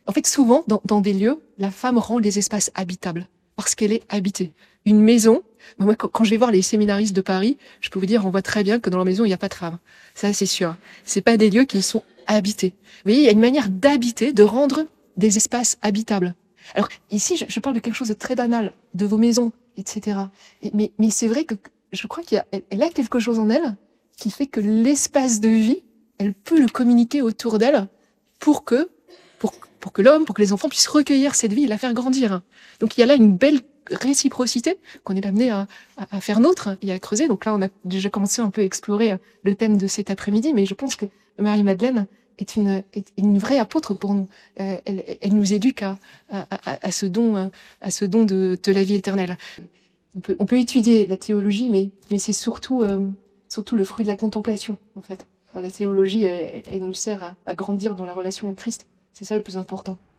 En fait, souvent, dans des lieux, la femme rend les espaces habitables parce qu'elle est habitée. Une maison, moi, quand je vais voir les séminaristes de Paris, je peux vous dire, on voit très bien que dans leur maison, il n'y a pas de femme. Ça, c'est sûr. C'est pas des lieux qui sont habités. Vous voyez, il y a une manière d'habiter, de rendre des espaces habitables. Alors, ici, je parle de quelque chose de très banal, de vos maisons, etc. Mais c'est vrai que je crois qu'elle a quelque chose en elle qui fait que l'espace de vie, elle peut le communiquer autour d'elle pour que l'homme, pour que les enfants puissent recueillir cette vie et la faire grandir. Donc il y a là une belle réciprocité qu'on est amené à faire nôtre et à creuser. Donc là, on a déjà commencé un peu à explorer le thème de cet après-midi, mais je pense que Marie-Madeleine est une vraie apôtre pour nous. Elle nous éduque à ce don de la vie éternelle. On peut étudier la théologie, mais c'est surtout le fruit de la contemplation, en fait. Enfin, la théologie, elle nous sert à grandir dans la relation avec Christ. C'est ça le plus important.